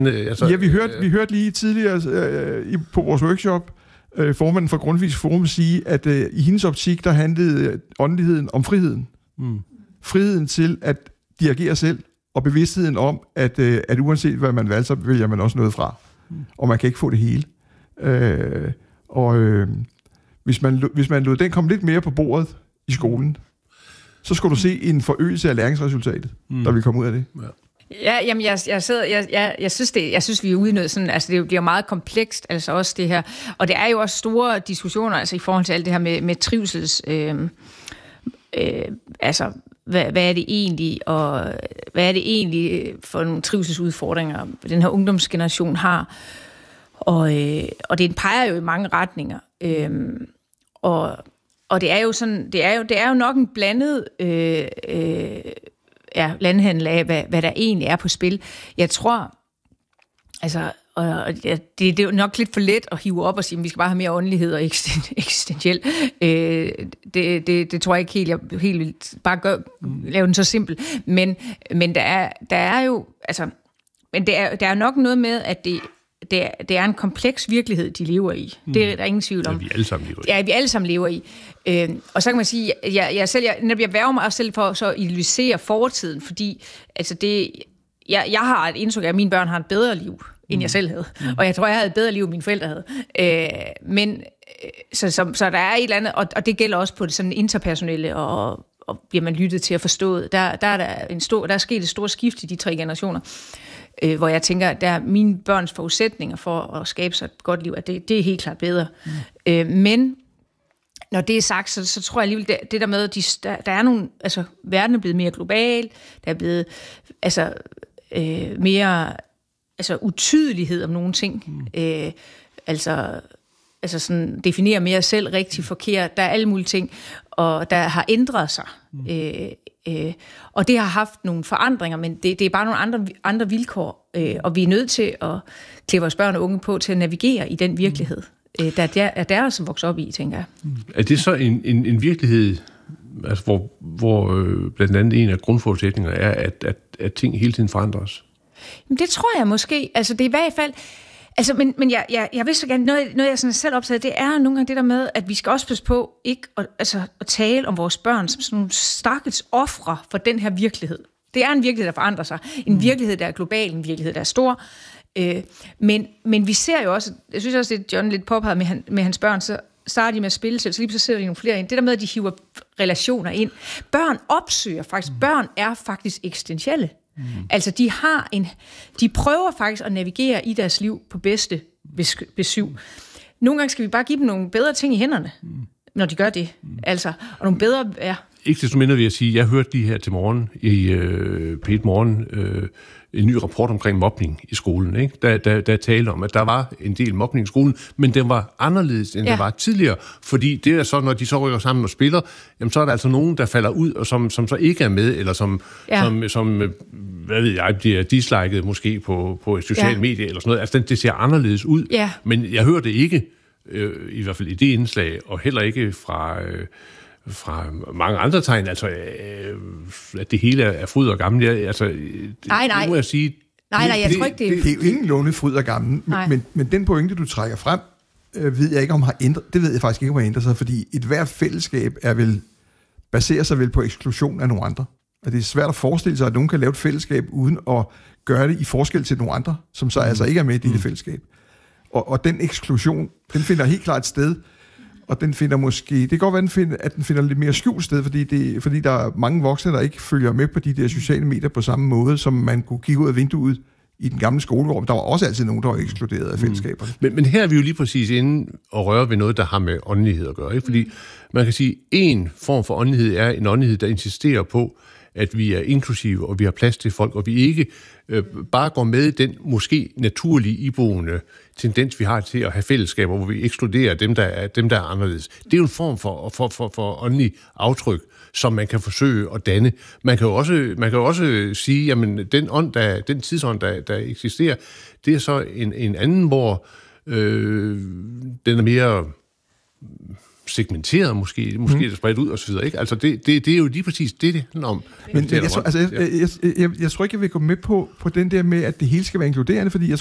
Ja, vi hørte lige tidligere på vores workshop formanden for Grundtvigs Forum sige, at i hendes optik, der handlede åndeligheden om friheden. Friheden til at dirigere selv, og bevidstheden om, at uanset hvad man valgte, så vælger man også noget fra. Og man kan ikke få det hele. Hvis man lod den komme lidt mere på bordet i skolen, så skulle du se en forøgelse af læringsresultatet, der vil komme ud af det. Ja, jamen jeg synes vi er ude i noget sådan, altså det bliver meget komplekst, altså også det her, og det er jo også store diskussioner, altså i forhold til alt det her med trivsels, altså hvad er det egentlig, og hvad er det egentlig for nogle trivselsudfordringer, den her ungdomsgeneration har, og det peger jo i mange retninger, og det er jo sådan, det er jo nok en blandet landhandel af, hvad der egentlig er på spil. Jeg tror, altså, det er jo nok lidt for let at hive op og sige, at vi skal bare have mere åndelighed og eksistentiel. Det tror jeg ikke helt, jeg helt vil bare lave den så simpel. Men der er jo, altså, men der er nok noget med, at det er en kompleks virkelighed, de lever i. Det er der ingen tvivl om. Ja, vi alle sammen lever i. Ja, vi alle sammen lever i. Og så kan man sige, jeg værger mig også selv for så at illustrere fortiden, fordi altså jeg har et indtryk af, at mine børn har et bedre liv, end jeg selv havde. Og jeg tror, jeg havde et bedre liv, end mine forældre havde. Så der er et eller andet, og det gælder også på det sådan interpersonelle, og bliver man lyttet til at forstå. Der er sket et stort skift i de 3 generationer. Hvor jeg tænker, at der er mine børns forudsætninger for at skabe sig et godt liv, at det er helt klart bedre. Men når det er sagt, så tror jeg alligevel, det der med, der er nogle, altså verden er blevet mere global, der er blevet mere utydelighed om nogle ting. Altså sådan definere mere selv rigtig forkert. Der er alle mulige ting, og der har ændret sig. Og det har haft nogle forandringer, men det er bare nogle andre vilkår, og vi er nødt til at klæde vores børn og unge på til at navigere i den virkelighed, der er deres som vokser op i, tænker jeg. Er det så en virkelighed, altså hvor blandt andet en af grundforudsætningerne er, at ting hele tiden forandres? Men det tror jeg måske. Altså det er i hvert fald. Altså, men jeg vil så gerne, noget jeg sådan selv optaget, det er nogle gange det der med, at vi skal også passe på ikke at tale om vores børn som sådan nogle stakkels ofre for den her virkelighed. Det er en virkelighed, der forandrer sig. En virkelighed, der er global, en virkelighed, der er stor. Men vi ser jo også, jeg synes også, det John lidt påpegede med hans børn, så starter de med at spille selv, så lige så ser de nogle flere ind. Det der med, at de hiver relationer ind. Børn opsøger faktisk, børn er faktisk eksistentielle. Altså de prøver faktisk at navigere i deres liv på bedste besøg. Nogle gange skal vi bare give dem nogle bedre ting i hænderne, når de gør det. Altså, og nogle bedre, ja. Ikke desto mindre vil jeg sige, jeg hørte lige her til morgen i P1 Morgen en ny rapport omkring mobning i skolen. Ikke? Der talte om, at der var en del mobning i skolen, men den var anderledes, end der var tidligere. Fordi det er så, når de så rykker sammen og spiller, jamen, så er der altså nogen, der falder ud, og som så ikke er med, eller som hvad ved jeg, bliver disliket måske på et socialt medie, eller sådan noget. Altså, det ser anderledes ud. Ja. Men jeg hørte ikke, i hvert fald i det indslag, og heller ikke fra mange andre tegn, altså at det hele er fryd og gammel. Altså, nej. Må jeg sige, nej, jeg tror ikke, det er jo ingen lunde fryd og gammel, men den pointe, du trækker frem, ved jeg ikke, om har ændret. Det ved jeg faktisk ikke, om har ændret sig, fordi et hvert fællesskab baserer sig vel på eksklusion af nogle andre. Og det er svært at forestille sig, at nogen kan lave et fællesskab uden at gøre det i forskel til nogle andre, som så altså ikke er med i det fællesskab. Og den eksklusion, den finder helt klart et sted, og den finder måske, det kan godt være, at den finder lidt mere skjult sted, fordi der er mange voksne, der ikke følger med på de der sociale medier på samme måde, som man kunne kigge ud af vinduet i den gamle skolegård. Der var også altid nogen, der var ekskluderet af fællesskaberne. Men her er vi jo lige præcis inde og røre ved noget, der har med åndelighed at gøre. Ikke? Fordi man kan sige, en form for åndelighed er en åndelighed, der insisterer på, at vi er inklusive, og vi har plads til folk, og vi ikke bare går med den måske naturlige iboende tendens, vi har til at have fællesskaber, hvor vi ekskluderer dem, der er anderledes. Det er jo en form for åndelig aftryk, som man kan forsøge at danne. Man kan jo også sige, jamen den tidsånd, der eksisterer, det er så en anden, hvor den er mere segmenteret måske er det spredt ud og så videre, ikke? Altså det er jo lige præcis det handler om. Men jeg tror ikke, jeg vil gå med på den der med, at det hele skal være inkluderende, fordi jeg